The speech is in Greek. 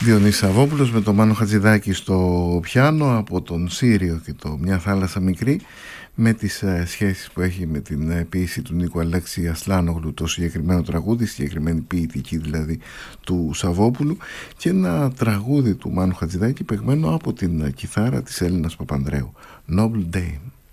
Διονύσης Σαββόπουλος με τον Μάνο Χατζηδάκη στο πιάνο, από τον Σύριο και το «Μια θάλασσα μικρή», με τις σχέσεις που έχει με την ποίηση του Νίκου Αλέξη Ασλάνογλου το συγκεκριμένο τραγούδι, συγκεκριμένη ποιητική δηλαδή του Σαββόπουλου, και ένα τραγούδι του Μάνου Χατζηδάκη παιγμένο από την κιθάρα της Έλληνας Παπανδρέου, Noble Dame.